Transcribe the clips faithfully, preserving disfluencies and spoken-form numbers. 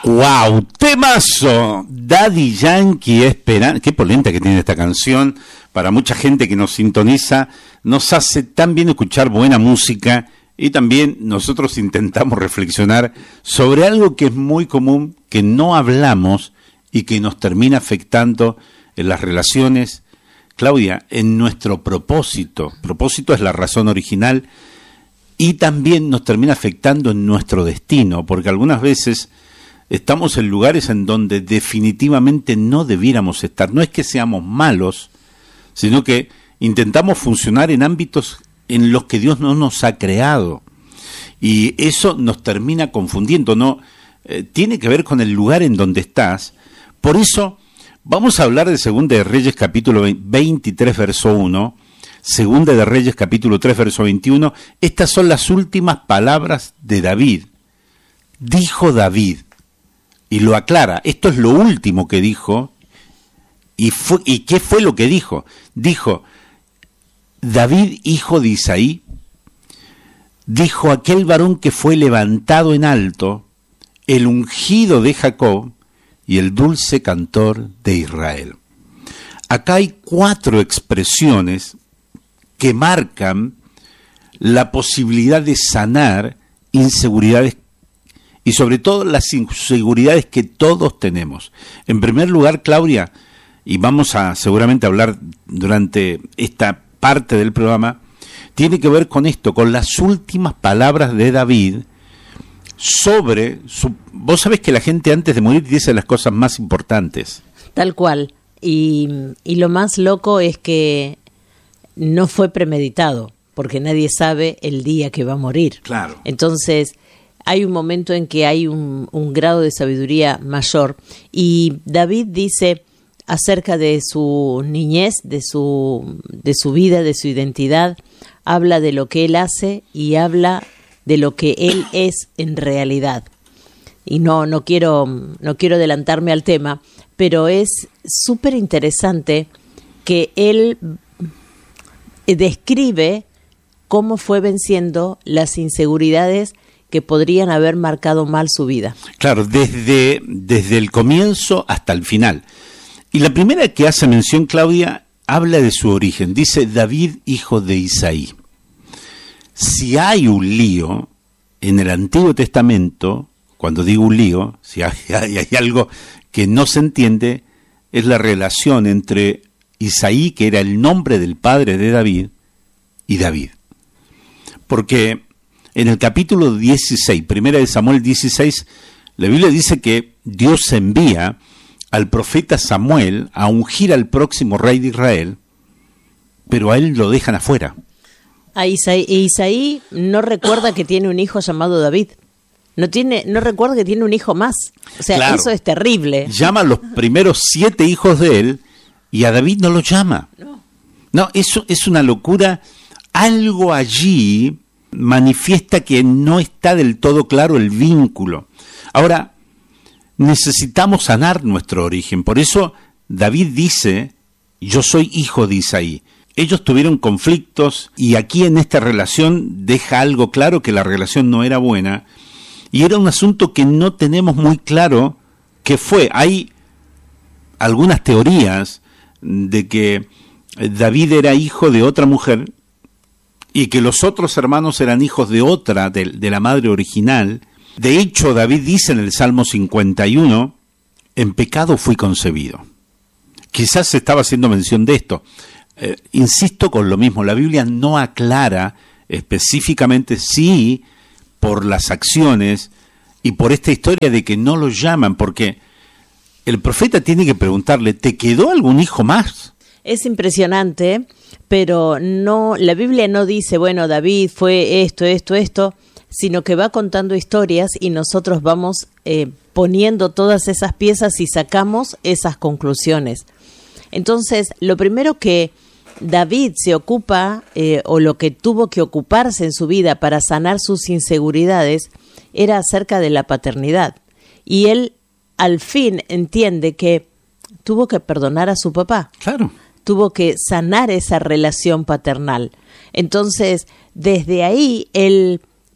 ¡Wow! ¡Temazo! Daddy Yankee Esperanza. Qué polenta que tiene esta canción. Para mucha gente que nos sintoniza, nos hace tan bien escuchar buena música y también nosotros intentamos reflexionar sobre algo que es muy común, que no hablamos y que nos termina afectando en las relaciones. Claudia, en nuestro propósito. Propósito es la razón original y también nos termina afectando en nuestro destino, porque algunas veces estamos en lugares en donde definitivamente no debiéramos estar. No es que seamos malos, sino que intentamos funcionar en ámbitos en los que Dios no nos ha creado. Y eso nos termina confundiendo, ¿no? Eh, tiene que ver con el lugar en donde estás. Por eso vamos a hablar de Segunda de Reyes capítulo veintitrés, verso uno. Segunda de Reyes capítulo tres, verso veintiuno. Estas son las últimas palabras de David. Dijo David. Y lo aclara, esto es lo último que dijo. ¿Y, fue, ¿Y qué fue lo que dijo? Dijo, David, hijo de Isaí, dijo aquel varón que fue levantado en alto, el ungido de Jacob y el dulce cantor de Israel. Acá hay cuatro expresiones que marcan la posibilidad de sanar inseguridades y sobre todo las inseguridades que todos tenemos. En primer lugar, Claudia, y vamos a seguramente hablar durante esta parte del programa, tiene que ver con esto, con las últimas palabras de David sobre su... Vos sabés que la gente antes de morir dice las cosas más importantes. Tal cual. Y, y lo más loco es que no fue premeditado, porque nadie sabe el día que va a morir. Claro. Entonces hay un momento en que hay un, un grado de sabiduría mayor. Y David dice acerca de su niñez, de su, de su vida, de su identidad, habla de lo que él hace y habla de lo que él es en realidad. Y no, no quiero, no quiero adelantarme al tema, pero es súper interesante que él describe cómo fue venciendo las inseguridades que podrían haber marcado mal su vida. Claro, desde, desde el comienzo hasta el final. Y la primera que hace mención, Claudia, habla de su origen. Dice, David, hijo de Isaí. Si hay un lío en el Antiguo Testamento, cuando digo un lío, si hay, hay, hay algo que no se entiende, es la relación entre Isaí, que era el nombre del padre de David, y David. Porque en el capítulo dieciséis, primera de Samuel dieciséis, la Biblia dice que Dios envía al profeta Samuel a ungir al próximo rey de Israel, pero a él lo dejan afuera. A Isaí, Isaí no recuerda que tiene un hijo llamado David. No tiene, no recuerda que tiene un hijo más. O sea, claro, eso es terrible. Llama a los primeros siete hijos de él y a David no lo llama. No, no, eso es una locura. Algo allí manifiesta que no está del todo claro el vínculo. Ahora, necesitamos sanar nuestro origen. Por eso David dice, yo soy hijo de Isaí. Ellos tuvieron conflictos y aquí en esta relación deja algo claro, que la relación no era buena y era un asunto que no tenemos muy claro qué fue. Hay algunas teorías de que David era hijo de otra mujer y que los otros hermanos eran hijos de otra, de, de la madre original. De hecho, David dice en el Salmo cincuenta y uno, en pecado fui concebido. Quizás se estaba haciendo mención de esto. Eh, insisto con lo mismo, la Biblia no aclara específicamente si por las acciones y por esta historia de que no lo llaman, porque el profeta tiene que preguntarle, ¿te quedó algún hijo más? Es impresionante, pero no, la Biblia no dice, bueno, David fue esto, esto, esto, sino que va contando historias y nosotros vamos eh, poniendo todas esas piezas y sacamos esas conclusiones. Entonces, lo primero que David se ocupa, eh, o lo que tuvo que ocuparse en su vida para sanar sus inseguridades, era acerca de la paternidad. Y él, al fin, entiende que tuvo que perdonar a su papá. Claro. Tuvo que sanar esa relación paternal. Entonces, desde ahí, él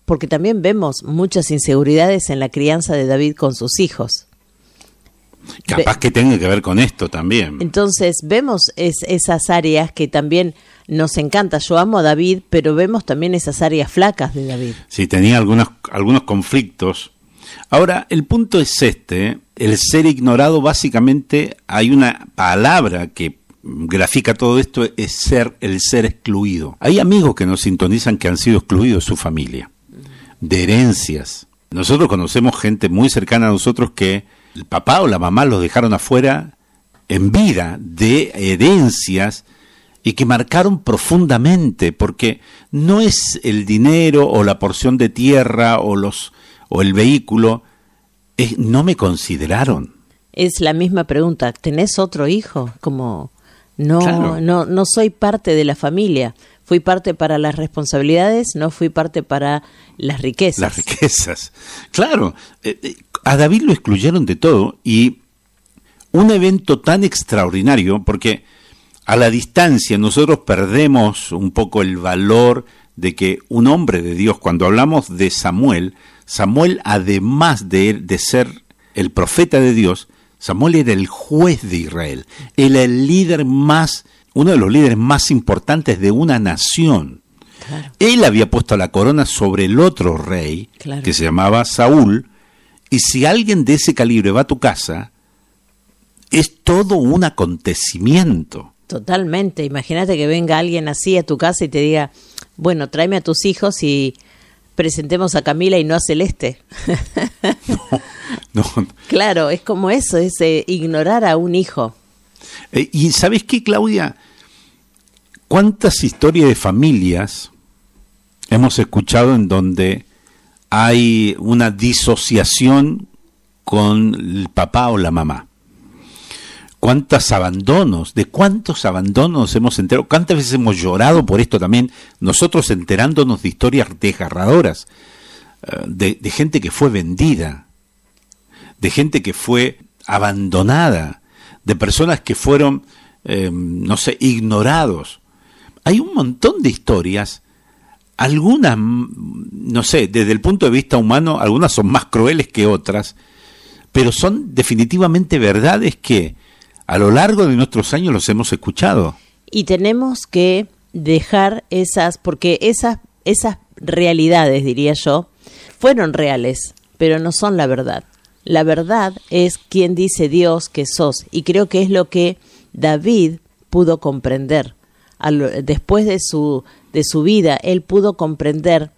porque también vemos muchas inseguridades en la crianza de David con sus hijos. Capaz que tenga que ver con esto también. Entonces vemos es, esas áreas que también nos encanta. Yo amo a David, pero vemos también esas áreas flacas de David. Sí, tenía algunos, algunos conflictos. Ahora, el punto es este, el ser ignorado, básicamente hay una palabra que grafica todo esto, es ser el ser excluido. Hay amigos que nos sintonizan que han sido excluidos de su familia, de herencias. Nosotros conocemos gente muy cercana a nosotros que el papá o la mamá los dejaron afuera en vida de herencias y que marcaron profundamente, porque no es el dinero o la porción de tierra o los o el vehículo, es, no me consideraron. Es la misma pregunta, ¿tenés otro hijo? Como no, Claro. no, no soy parte de la familia. Fui parte para las responsabilidades, no fui parte para las riquezas. Las riquezas. Claro, eh, eh, a David lo excluyeron de todo y un evento tan extraordinario, porque a la distancia nosotros perdemos un poco el valor de que un hombre de Dios, cuando hablamos de Samuel, Samuel además de, de ser el profeta de Dios, Samuel era el juez de Israel, era el líder más, uno de los líderes más importantes de una nación. Claro. Él había puesto la corona sobre el otro rey, Claro. que se llamaba Saúl, y si alguien de ese calibre va a tu casa, es todo un acontecimiento. Totalmente. Imagínate que venga alguien así a tu casa y te diga, bueno, tráeme a tus hijos y presentemos a Camila y no a Celeste. No, no. Claro, es como eso, es eh, ignorar a un hijo. Eh, y ¿sabes qué, Claudia? ¿Cuántas historias de familias hemos escuchado en donde hay una disociación con el papá o la mamá? ¿Cuántos abandonos? ¿De cuántos abandonos hemos enterado? ¿Cuántas veces hemos llorado por esto también? Nosotros enterándonos de historias desgarradoras, eh, de, de gente que fue vendida, de gente que fue abandonada, de personas que fueron, eh, no sé, ignorados. Hay un montón de historias, algunas, no sé, desde el punto de vista humano, algunas son más crueles que otras, pero son definitivamente verdades que a lo largo de nuestros años los hemos escuchado. Y tenemos que dejar esas, porque esas, esas realidades, diría yo, fueron reales, pero no son la verdad. La verdad es quien dice Dios que sos, y creo que es lo que David pudo comprender. Al, después de su, de su vida, él pudo comprender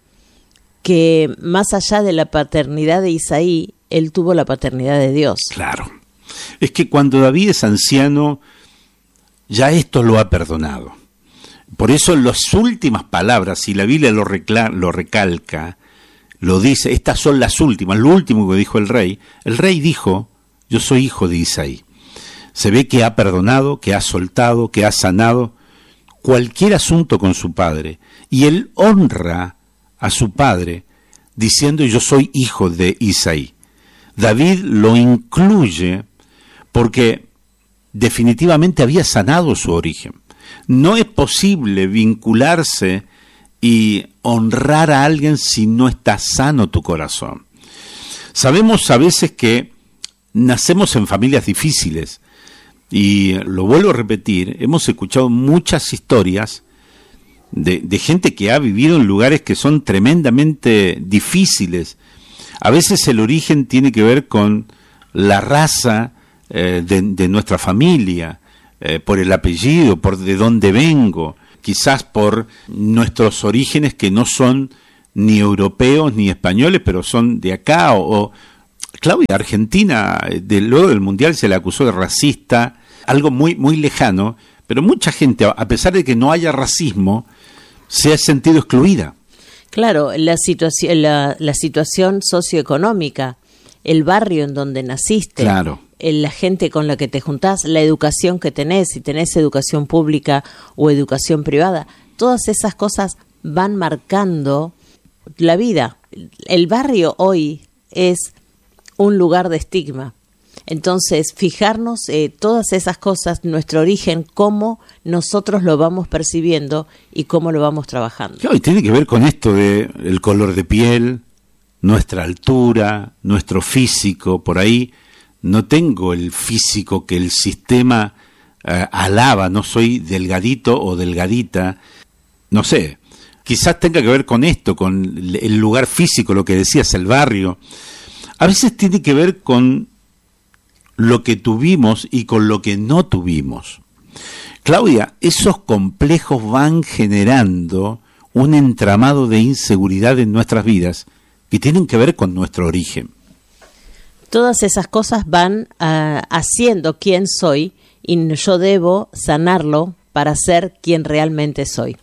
que más allá de la paternidad de Isaí, él tuvo la paternidad de Dios. Claro. Es que cuando David es anciano, ya esto lo ha perdonado. Por eso en las últimas palabras, y la Biblia lo, recla- lo recalca, lo dice, estas son las últimas, lo último que dijo el rey. El rey dijo, yo soy hijo de Isaí. Se ve que ha perdonado, que ha soltado, que ha sanado cualquier asunto con su padre. Y él honra a su padre diciendo, yo soy hijo de Isaí. David lo incluye porque definitivamente había sanado su origen. No es posible vincularse y honrar a alguien si no está sano tu corazón. Sabemos a veces que nacemos en familias difíciles y lo vuelvo a repetir, hemos escuchado muchas historias de, de gente que ha vivido en lugares que son tremendamente difíciles. A veces el origen tiene que ver con la raza eh, de, de nuestra familia, eh, por el apellido, por de dónde vengo, quizás por nuestros orígenes que no son ni europeos ni españoles, pero son de acá. O, o Claudia, Argentina, de, luego del Mundial se le acusó de racista, algo muy, muy lejano, pero mucha gente, a pesar de que no haya racismo, se ha sentido excluida. Claro, la situación, la, la situación socioeconómica, el barrio en donde naciste, Claro. la gente con la que te juntás, la educación que tenés, si tenés educación pública o educación privada, todas esas cosas van marcando la vida. El barrio hoy es un lugar de estigma. Entonces, fijarnos eh, todas esas cosas, nuestro origen, cómo nosotros lo vamos percibiendo y cómo lo vamos trabajando. Claro, y tiene que ver con esto de el color de piel, nuestra altura, nuestro físico. Por ahí no tengo el físico que el sistema eh, alaba, no soy delgadito o delgadita, no sé. Quizás tenga que ver con esto, con el lugar físico, lo que decías, el barrio. A veces tiene que ver con lo que tuvimos y con lo que no tuvimos. Claudia, esos complejos van generando un entramado de inseguridad en nuestras vidas que tienen que ver con nuestro origen. Todas esas cosas van uh, haciendo quién soy y yo debo sanarlo para ser quien realmente soy.